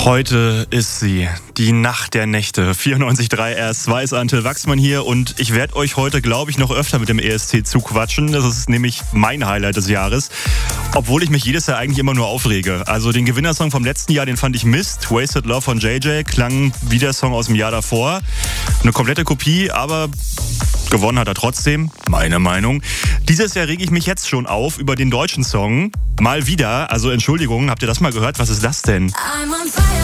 Heute ist sie, die Nacht der Nächte. 94.3 RS2 ist Antje Wachsmann hier und ich werde euch heute, glaube ich, noch öfter mit dem ESC zuquatschen. Das ist nämlich mein Highlight des Jahres, obwohl ich mich jedes Jahr eigentlich immer nur aufrege. Also den Gewinnersong vom letzten Jahr, den fand ich Mist. Wasted Love von JJ klang wie der Song aus dem Jahr davor. Eine komplette Kopie, aber gewonnen hat er trotzdem, meine Meinung. Dieses Jahr rege ich mich jetzt schon auf über den deutschen Song. Mal wieder, also Entschuldigung, habt ihr das mal gehört? Was ist das denn? I'm on fire.